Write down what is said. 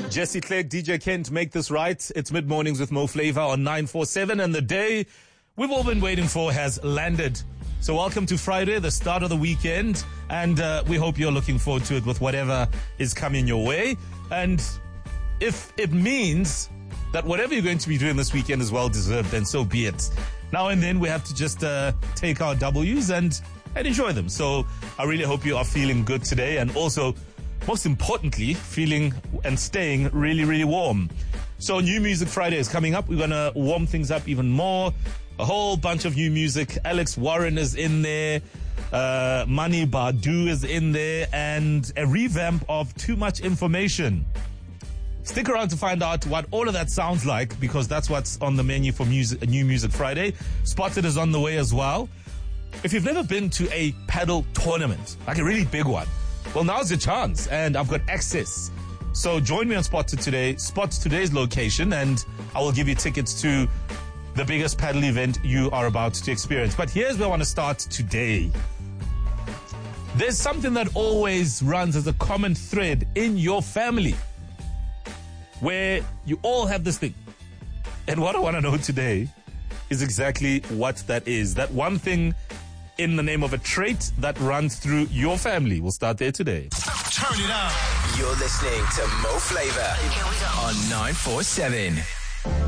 Jesse Clegg, DJ Kent, make this right. It's mid-mornings with Mo Flava on 947, and the day we've all been waiting for has landed. So welcome to Friday, the start of the weekend, and we hope you're looking forward to it with whatever is coming your way. And if it means that whatever you're going to be doing this weekend is well-deserved, then so be it. Now and then we have to just take our W's and enjoy them. So I really hope you are feeling good today, and also, most importantly, feeling and staying really, really warm. So New Music Friday is coming up. We're going to warm things up even more. A whole bunch of new music. Alex Warren is in there. Mani Badu is in there. And a revamp of Too Much Information. Stick around to find out what all of that sounds like, because that's what's on the menu for New Music Friday. Spotted is on the way as well. If you've never been to a paddle tournament, like a really big one, well, now's your chance, and I've got access. So join me on Spotted today. Spot today's location, and I will give you tickets to the biggest paddle event you are about to experience. But here's where I want to start today. There's something that always runs as a common thread in your family, where you all have this thing. And what I want to know today is exactly what that is. That one thing in the name of a trait that runs through your family. We'll start there today. Turn it up. You're listening to Mo Flava on 947.